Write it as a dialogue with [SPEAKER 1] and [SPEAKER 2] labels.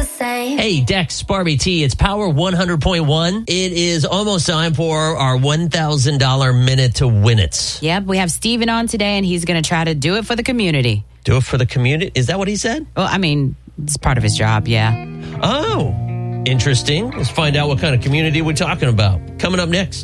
[SPEAKER 1] same.
[SPEAKER 2] Hey, Dex, Barbie T, it's Power 100.1. It is almost time for our $1,000 minute to win it.
[SPEAKER 3] Yep, we have Steven on today, and he's going to try to do it for the community.
[SPEAKER 2] Do it for the community? Is that what he said?
[SPEAKER 3] Well, I mean, it's part of his job, yeah.
[SPEAKER 2] Oh, interesting. Let's find out what kind of community we're talking about. Coming up next.